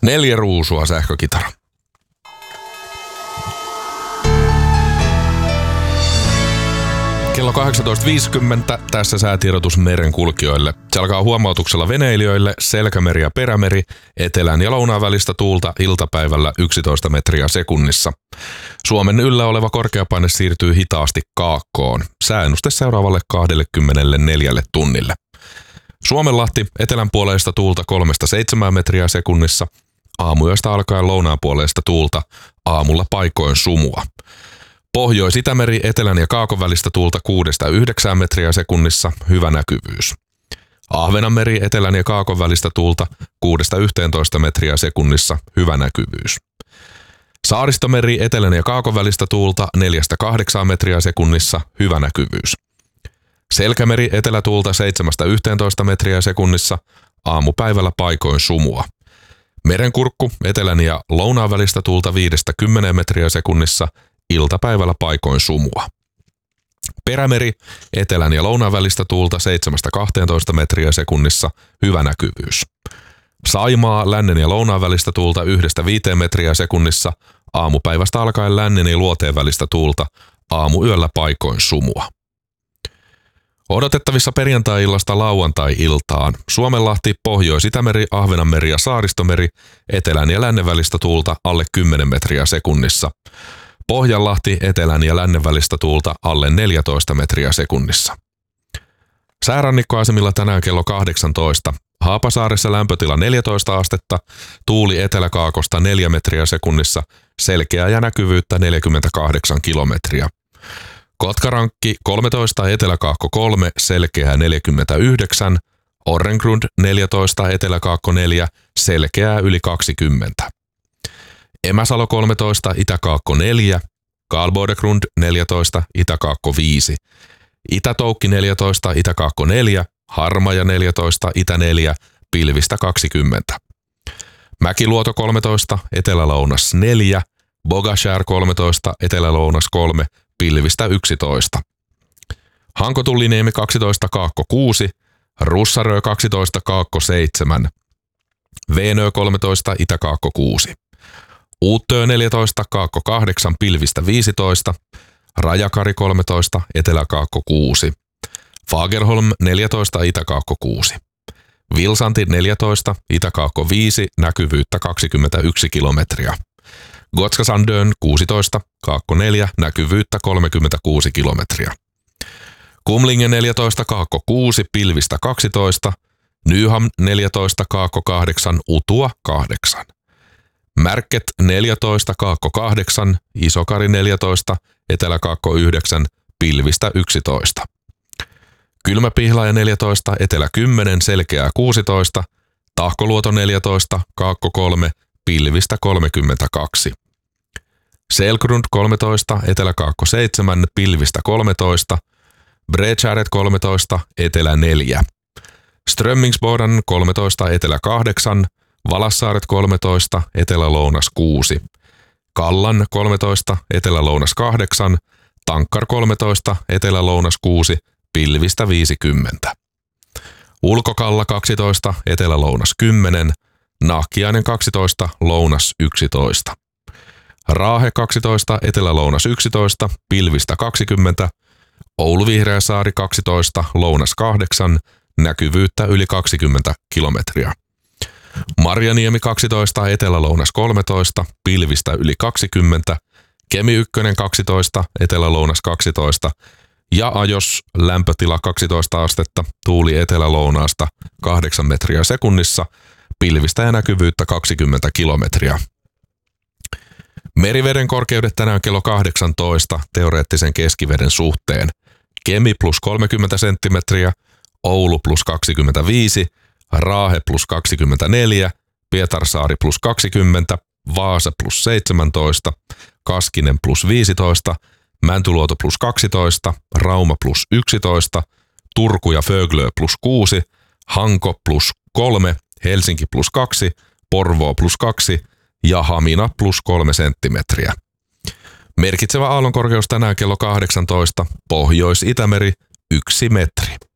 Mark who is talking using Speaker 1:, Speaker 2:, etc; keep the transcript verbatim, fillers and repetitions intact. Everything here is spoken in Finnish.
Speaker 1: Neljä ruusua sähkökitara. Kello kahdeksantoista viisikymmentä, tässä säätiedotus merenkulkijoille. Se alkaa huomautuksella veneilijöille, selkämeri ja perämeri, etelän ja lounaan välistä tuulta iltapäivällä yksitoista metriä sekunnissa. Suomen yllä oleva korkeapaine siirtyy hitaasti kaakkoon. Sääennuste seuraavalle kaksikymmentäneljä tunnille. Suomenlahti, etelän puoleista tuulta kolmesta seitsemään metriä sekunnissa. Aamuyöstä alkaen lounaan puoleista tuulta, aamulla paikoin sumua. Pohjois-Itämeri, etelän ja kaakon välistä tuulta kuudesta yhdeksään metriä sekunnissa, hyvä näkyvyys. Ahvenanmeri, etelän ja kaakon välistä tuulta kuudesta yhteentoista metriä sekunnissa, hyvä näkyvyys. Saaristomeri, etelän ja kaakon välistä tuulta neljästä kahdeksaan metriä sekunnissa, hyvä näkyvyys. Selkämeri, etelätuulta seitsemästä yhteentoista metriä sekunnissa, aamupäivällä paikoin sumua. Merenkurkku, etelän ja lounaan välistä tuulta viidestä kymmeneen metriä sekunnissa, iltapäivällä paikoin sumua. Perämeri, etelän ja lounaan välistä tuulta seitsemästä kahteentoista metriä sekunnissa, hyvä näkyvyys. Saimaa, lännen ja lounaan välistä tuulta yhdestä viiteen metriä sekunnissa, aamupäivästä alkaen lännen ja luoteen välistä tuulta, aamuyöllä paikoin sumua. Odotettavissa perjantai-illasta lauantai-iltaan. Suomenlahti, Pohjois-Itämeri, Ahvenanmeri ja Saaristomeri, etelän ja lännen välistä tuulta alle kymmenen metriä sekunnissa. Pohjanlahti, etelän ja lännen välistä tuulta alle neljätoista metriä sekunnissa. Säärannikkoasemilla tänään kello kahdeksantoista. Haapasaaressa lämpötila neljätoista astetta, tuuli eteläkaakosta neljä metriä sekunnissa, selkeää ja näkyvyyttä neljäkymmentäkahdeksan kilometriä. Kotkarankki kolmetoista, eteläkaakko kolme, selkeää neljäkymmentäyhdeksän, Orrengrund neljätoista, eteläkaakko neljä, selkeää yli kaksikymmentä. Emäsalo kolmetoista, itäkaakko neljä, Karlbodegrund neljätoista, itäkaakko viisi, Itätoukki neljätoista, itäkaakko neljä, Harmaja neljätoista, itä neljä, pilvistä kaksikymmentä. Mäkiluoto kolmetoista, etelälounas neljä, Bogashär kolmetoista, etelälounas kolme, pilvistä yksitoista. Hankotulliniemi kaksitoista, kaakko kuusi, Russarö kaksitoista, kaakko seitsemän, Veenö kolmetoista, itäkaakko kuusi. Uuttöö neljätoista, kaakko kahdeksan, pilvistä viisitoista, Rajakari kolmetoista, eteläkaakko kuusi, Fagerholm neljätoista, itäkaakko kuusi, Vilsanti neljätoista, itäkaakko viisi, näkyvyyttä kaksikymmentäyksi kilometriä, Gotskasandön kuusitoista, kaakko neljä, näkyvyyttä kolmekymmentäkuusi kilometriä, Kumlinge neljätoista, kaakko kuusi, pilvistä kaksitoista, Nyham neljätoista, kaakko kahdeksan, Utua kahdeksan. Märket neljätoista, kaakko kahdeksan, Isokari neljätoista, eteläkaakko yhdeksän, pilvistä yksitoista. Kylmäpihlaja neljätoista, etelä kymmenen, selkeää kuusitoista, Tahkoluoto neljätoista, kaakko kolme, pilvistä kolmekymmentäkaksi. Selgrund kolmetoista, eteläkaakko seitsemän, pilvistä kolmetoista, Bredskäret kolmetoista, etelä neljä. Strömmingsboden kolmetoista, etelä kahdeksan, Valassaaret kolmetoista, etelä-lounas kuusi, Kallan kolmetoista, etelä-lounas kahdeksan, Tankkar kolmetoista, etelä-lounas kuusi, pilvistä viisikymmentä. Ulkokalla kaksitoista, etelä-lounas kymmenen, Nahkiainen kaksitoista, lounas yksitoista. Raahe kaksitoista, etelä-lounas yksitoista, pilvistä kaksikymmentä, Oulu-Vihreäsaari kaksitoista, lounas kahdeksan, näkyvyyttä yli kaksikymmentä kilometriä. Marjaniemi kaksitoista, etelä-lounas kolmetoista, pilvistä yli kaksikymmentä, Kemi ykkönen kaksitoista, etelä-lounas kaksitoista ja Ajos lämpötila kaksitoista astetta, tuuli etelä-lounaasta kahdeksan metriä sekunnissa, pilvistä ja näkyvyyttä kaksikymmentä kilometriä. Meriveden korkeudet tänään kello kahdeksantoista teoreettisen keskiveden suhteen. Kemi plus kolmekymmentä senttimetriä, Oulu plus kaksikymmentäviisi, Raahe plus kaksikymmentäneljä, Pietarsaari plus kaksikymmentä, Vaasa plus seitsemäntoista, Kaskinen plus viisitoista, Mäntyluoto plus kaksitoista, Rauma plus yksitoista, Turku ja Föglö plus kuusi, Hanko plus kolme, Helsinki plus kaksi, Porvoo plus kaksi ja Hamina plus kolme senttimetriä. Merkitsevä aallonkorkeus tänään kello kahdeksantoista, Pohjois-Itämeri yksi metri.